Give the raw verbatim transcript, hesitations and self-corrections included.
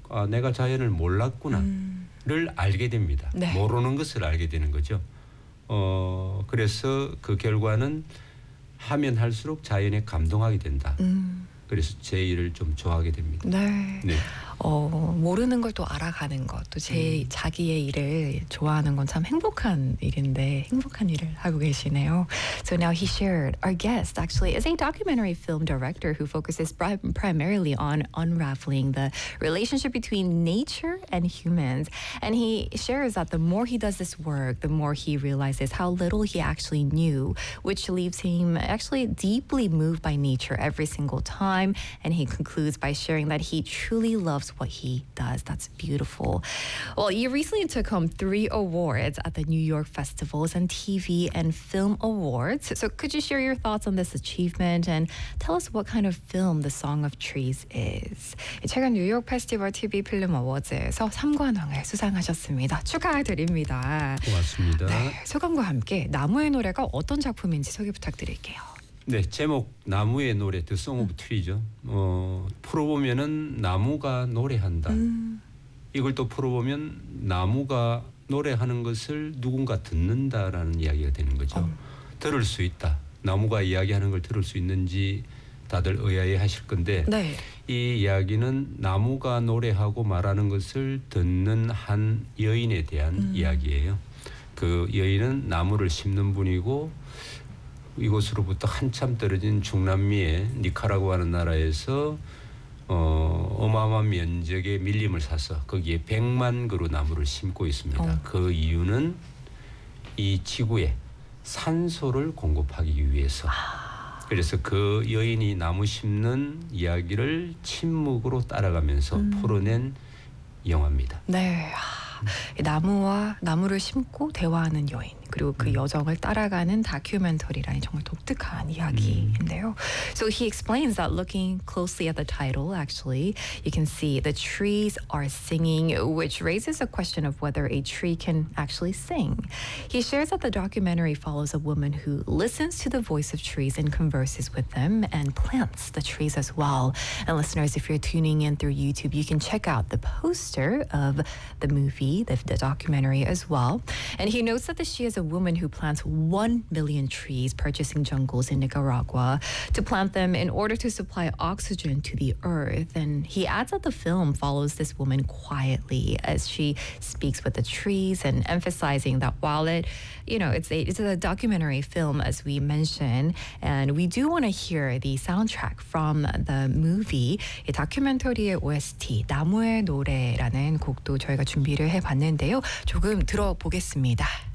아, 내가 자연을 몰랐구나를 음. 알게 됩니다. 네. 모르는 것을 알게 되는 거죠. 어, 그래서 그 결과는 하면 할수록 자연에 감동하게 된다. 음. 그래서 제 일을 좀 좋아하게 됩니다. 네. 네. 어, 모르는 걸 또 알아가는 것, 또 제 음. 자기의 일을 좋아하는 건 참 행복한 일인데 행복한 일을 하고 계시네요. So now he shared, our guest actually is a documentary film director who focuses pri- primarily on unraveling the relationship between nature and humans. And he shares that the more he does this work, the more he realizes how little he actually knew, which leaves him actually deeply moved by nature every single time. And he concludes by sharing that he truly loves what he does. That's beautiful. Well, you recently took home three awards at the New York Festivals and T V and Film Awards. So could you share your thoughts on this achievement and tell us what kind of film The Song of Trees is? 최근 뉴욕 페스티벌 티비 필름 어워즈에서 삼관왕을 수상하셨습니다. 축하드립니다. 고맙습니다. 네, 소감과 함께 나무의 노래가 어떤 작품인지 소개 부탁드릴게요. 네, 제목 나무의 노래 The Song of Tree죠. 어, 풀어보면은 나무가 노래한다. 음. 이걸 또 풀어보면 나무가 노래하는 것을 누군가 듣는다라는 이야기가 되는 거죠. 어. 들을 수 있다. 나무가 이야기하는 걸 들을 수 있는지 다들 의아해하실 건데 네. 이 이야기는 나무가 노래하고 말하는 것을 듣는 한 여인에 대한 음. 이야기예요. 그 여인은 나무를 심는 분이고 이곳으로부터 한참 떨어진 중남미의 니카라구아라는 나라에서 어, 어마어마한 면적의 밀림을 사서 거기에 백만 그루 나무를 심고 있습니다. 어. 그 이유는 이 지구에 산소를 공급하기 위해서. 아. 그래서 그 여인이 나무 심는 이야기를 침묵으로 따라가면서 음. 풀어낸 영화입니다. 네. 아, 나무와 나무를 심고 대화하는 여인 그리고 그 여정을 따라가는 다큐멘터리라니 정말 독특한 이야기인데요. So he explains that looking closely at the title, actually, you can see the trees are singing, which raises a question of whether a tree can actually sing. He shares that the documentary follows a woman who listens to the voice of trees and converses with them and plants the trees as well. And listeners, if you're tuning in through YouTube, you can check out the poster of the movie, the, the documentary as well. And he notes that the, she is a woman who plants one million trees, purchasing jungles in Nicaragua to plant them in order to supply oxygen to the earth. And he adds that the film follows this woman quietly as she speaks with the trees and emphasizing that while it, you know, it's a, it's a documentary film, as we mentioned, and we do want to hear the soundtrack from the movie. 이 다큐멘터리의 오에스티, 나무의 노래라는 곡도 저희가 준비를 해봤는데요. 조금 들어보겠습니다.